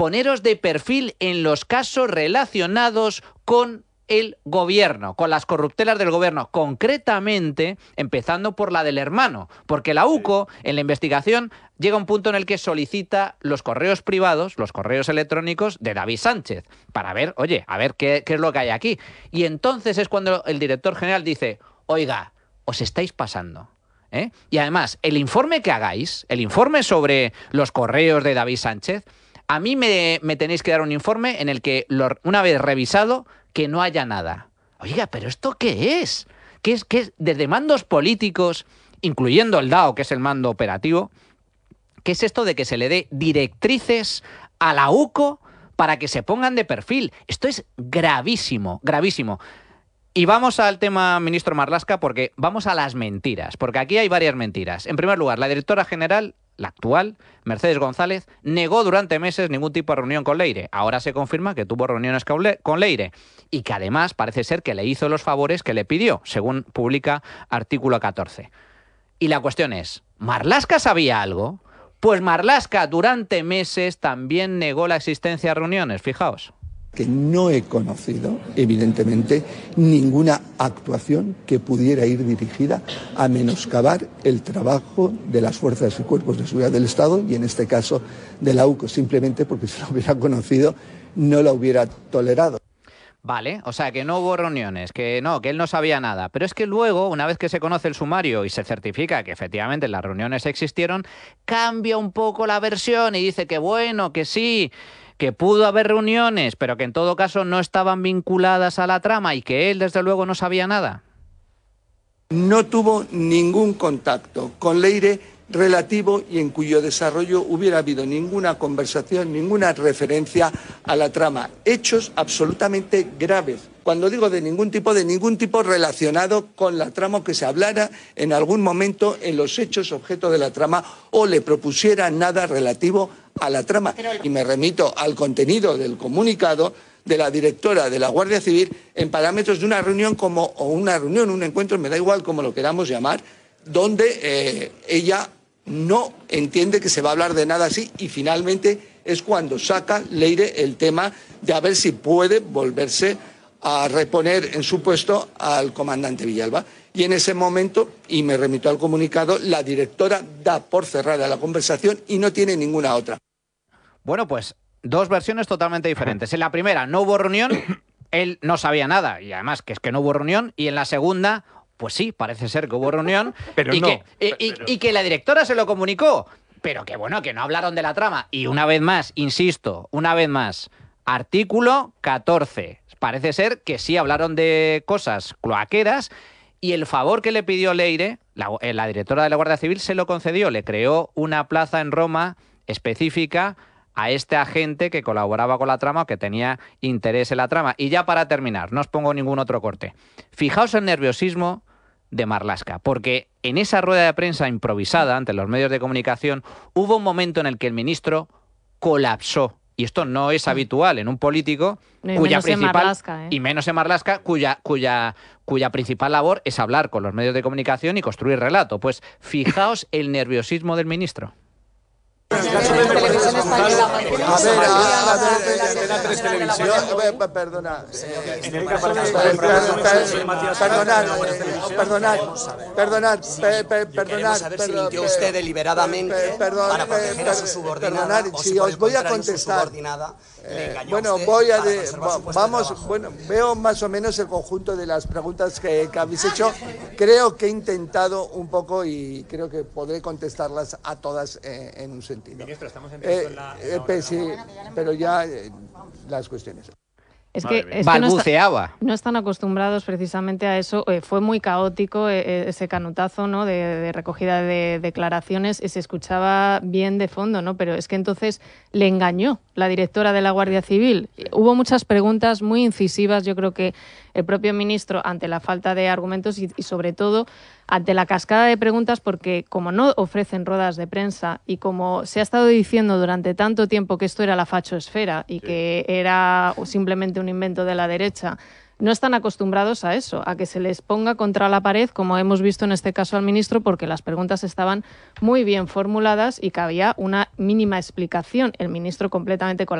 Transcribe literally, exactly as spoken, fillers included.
poneros de perfil en los casos relacionados con el gobierno, con las corruptelas del gobierno, concretamente empezando por la del hermano, porque la U C O en la investigación llega a un punto en el que solicita los correos privados, los correos electrónicos de David Sánchez, para ver, oye, a ver qué, qué es lo que hay aquí. Y entonces es cuando el director general dice, oiga, os estáis pasando. ¿Eh? Y además, el informe que hagáis, el informe sobre los correos de David Sánchez, a mí me, me tenéis que dar un informe en el que, lo, una vez revisado, que no haya nada. Oiga, ¿pero esto qué es? ¿Qué es? ¿Qué es? Desde mandos políticos, incluyendo el D A O, que es el mando operativo, ¿qué es esto de que se le dé directrices a la U C O para que se pongan de perfil? Esto es gravísimo, gravísimo. Y vamos al tema, ministro Marlaska, porque vamos a las mentiras, porque aquí hay varias mentiras. En primer lugar, la directora general, la actual, Mercedes González, negó durante meses ningún tipo de reunión con Leire. Ahora se confirma que tuvo reuniones con Leire y que además parece ser que le hizo los favores que le pidió, según publica artículo catorce. Y la cuestión es, ¿Marlaska sabía algo? Pues Marlaska durante meses también negó la existencia de reuniones, fijaos. Que no he conocido, evidentemente, ninguna actuación que pudiera ir dirigida a menoscabar el trabajo de las fuerzas y cuerpos de seguridad del Estado y, en este caso, de la U C O, simplemente porque si lo hubiera conocido no la hubiera tolerado. Vale, o sea, que no hubo reuniones, que no, que él no sabía nada. Pero es que luego, una vez que se conoce el sumario y se certifica que efectivamente las reuniones existieron, cambia un poco la versión y dice que bueno, que sí, que pudo haber reuniones, pero que en todo caso no estaban vinculadas a la trama y que él, desde luego, no sabía nada. No tuvo ningún contacto con Leire relativo y en cuyo desarrollo hubiera habido ninguna conversación, ninguna referencia a la trama. Hechos absolutamente graves. Cuando digo de ningún tipo, de ningún tipo relacionado con la trama, que se hablara en algún momento en los hechos objeto de la trama o le propusiera nada relativo a la trama. Y me remito al contenido del comunicado de la directora de la Guardia Civil en parámetros de una reunión como, o una reunión, un encuentro, me da igual como lo queramos llamar, donde eh, ella no entiende que se va a hablar de nada así y finalmente es cuando saca Leire el tema de a ver si puede volverse a reponer en su puesto al comandante Villalba. Y en ese momento, y me remito al comunicado, la directora da por cerrada la conversación y no tiene ninguna otra. Bueno, pues dos versiones totalmente diferentes. En la primera no hubo reunión, él no sabía nada y además que es que no hubo reunión, y en la segunda, pues sí, parece ser que hubo reunión pero y, no, que, y, y, y que la directora se lo comunicó, pero que bueno, que no hablaron de la trama. Y una vez más, insisto, una vez más, artículo catorce. Parece ser que sí hablaron de cosas cloaqueras y el favor que le pidió Leire, la, la directora de la Guardia Civil, se lo concedió. Le creó una plaza en Roma específica a este agente que colaboraba con la trama o que tenía interés en la trama. Y ya para terminar, no os pongo ningún otro corte. Fijaos el nerviosismo de Marlaska, porque en esa rueda de prensa improvisada ante los medios de comunicación hubo un momento en el que el ministro colapsó. Y esto no es habitual en un político y cuya menos principal, en Marlaska, ¿eh? y menos en Marlaska, cuya, cuya, cuya principal labor es hablar con los medios de comunicación y construir relato. Pues fijaos el nerviosismo del ministro. Televisión Española. A ver, a ver, Antena tres Televisión. Perdona. Perdonad, perdonad, perdonad, perdonad. saber si mintió usted deliberadamente para proteger a su subordinada o si os voy a contestar. Bueno, voy a vamos, bueno, veo más o menos el conjunto de las preguntas que, que habéis hecho. Creo que he intentado un poco y creo que podré contestarlas a todas eh, en un sentido. Ministro, estamos en, eh, en la, eh, en pues, sí, pero ya eh, las cuestiones. Es que, es que balbuceaba. No, está, no están acostumbrados precisamente a eso. Eh, fue muy caótico eh, ese canutazo, ¿no?, de, de recogida de declaraciones. Y se escuchaba bien de fondo, ¿no? Pero es que entonces le engañó la directora de la Guardia Civil. Sí. Hubo muchas preguntas muy incisivas. Yo creo que el propio ministro, ante la falta de argumentos y, y sobre todo ante la cascada de preguntas, porque como no ofrecen ruedas de prensa y como se ha estado diciendo durante tanto tiempo que esto era la fachoesfera y sí, que era simplemente un invento de la derecha, no están acostumbrados a eso, a que se les ponga contra la pared, como hemos visto en este caso al ministro, porque las preguntas estaban muy bien formuladas y que había una mínima explicación. El ministro completamente con